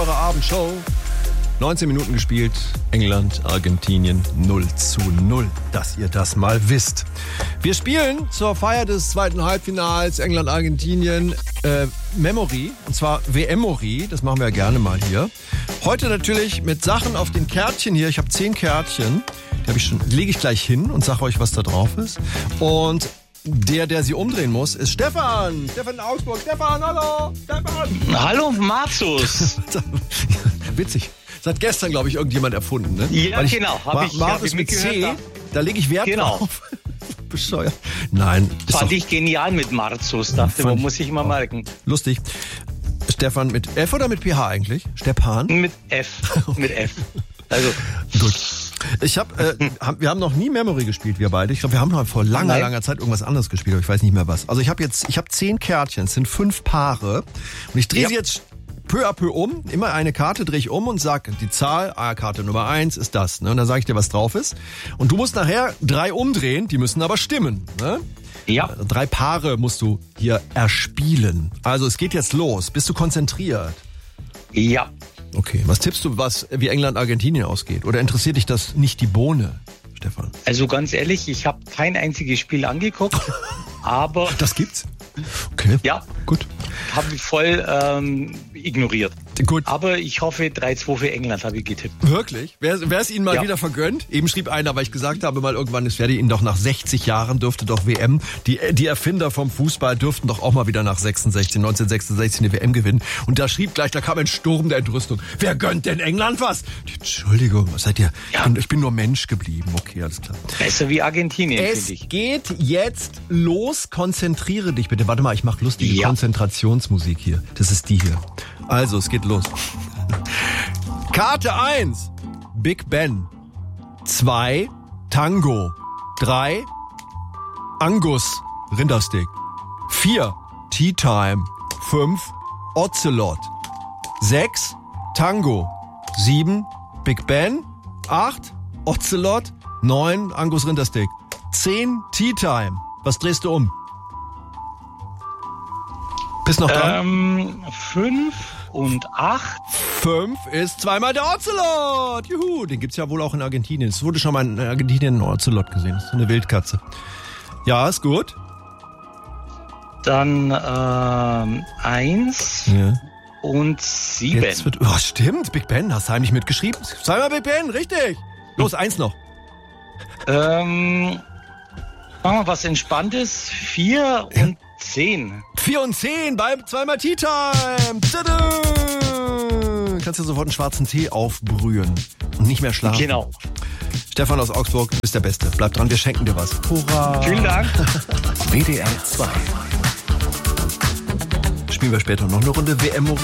eure Abendshow. 19 Minuten gespielt, England, Argentinien 0:0, dass ihr das mal wisst. Wir spielen zur Feier des zweiten Halbfinals England, Argentinien Memory, und zwar WM-Mory, das machen wir ja gerne mal hier. Heute natürlich mit Sachen auf den Kärtchen hier, ich habe 10 Kärtchen, die lege ich gleich hin und sage euch, was da drauf ist. Und der sie umdrehen muss, ist Stefan. Stefan in Augsburg. Stefan, hallo. Stefan. Hallo, Marzus. Witzig. Seit gestern, glaube ich, irgendjemand erfunden, ne? Ja, genau. Hab ich mit C, da lege ich Wert drauf. Bescheuert. Nein. Fand ich genial mit Marzus. Dachte, man muss ich immer merken. Lustig. Stefan mit F oder mit PH eigentlich? Stepan? Mit F. Mit F. Also. Gut. Wir haben noch nie Memory gespielt, wir beide. Ich glaube, wir haben noch vor langer Zeit irgendwas anderes gespielt, aber ich weiß nicht mehr was. Also ich habe 10 Kärtchen, es sind 5 Paare. Und ich drehe sie jetzt peu à peu um. Immer eine Karte drehe ich um und sage die Zahl, Karte Nummer 1 ist das. Ne? Und dann sage ich dir, was drauf ist. Und du musst nachher 3 umdrehen, die müssen aber stimmen. Ne? Ja. 3 Paare musst du hier erspielen. Also es geht jetzt los. Bist du konzentriert? Ja. Okay, was tippst du, wie England, Argentinien ausgeht? Oder interessiert dich das nicht die Bohne, Stefan? Also ganz ehrlich, ich habe kein einziges Spiel angeguckt, aber... Das gibt's? Okay, ja, gut. Habe ich voll ignoriert. Gut. Aber ich hoffe, 3-2 für England habe ich getippt. Wirklich? Wäre es Ihnen mal wieder vergönnt? Eben schrieb einer, weil ich gesagt habe, mal irgendwann, es werde Ihnen doch nach 60 Jahren dürfte doch WM, die Erfinder vom Fußball dürften doch auch mal wieder nach 1966 eine WM gewinnen. Und da schrieb gleich, da kam ein Sturm der Entrüstung. Wer gönnt denn England was? Entschuldigung, was seid ihr? Ja. Ich bin nur Mensch geblieben. Okay, alles klar. Besser wie Argentinien, finde ich. Es geht jetzt los. Konzentriere dich bitte. Warte mal, ich mache lustige Konzentrationsmusik hier. Das ist die hier. Also, es geht los. Karte 1, Big Ben. 2, Tango. 3, Angus, Rindersteak. 4, Tea Time. 5, Ocelot. 6, Tango. 7, Big Ben. 8, Ocelot. 9, Angus Rindersteak. 10, Tea Time. Was drehst du um? Bist noch dran? 5 und 8. 5 ist zweimal der Ocelot. Juhu, den gibt's ja wohl auch in Argentinien. Es wurde schon mal in Argentinien ein Ocelot gesehen. Das ist so eine Wildkatze. Ja, ist gut. Dann 1 und 7. Stimmt, Big Ben, hast du heimlich mitgeschrieben? Zweimal Big Ben, richtig. Los, 1 noch. Machen wir was Entspanntes. 4 und 10. 4 und 10 beim zweimal Tea Time. Tada! Kannst du sofort einen schwarzen Tee aufbrühen und nicht mehr schlafen. Genau. Stefan aus Augsburg, du bist der Beste. Bleib dran, wir schenken dir was. Hurra! Vielen Dank. WDR 2. Spielen wir später noch eine Runde WM-Mory?